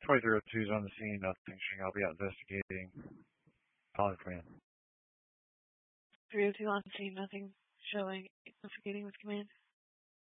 2302 is on the scene, nothing showing. I'll be out investigating. Calling command. 302 on scene, nothing showing. Investigating with command.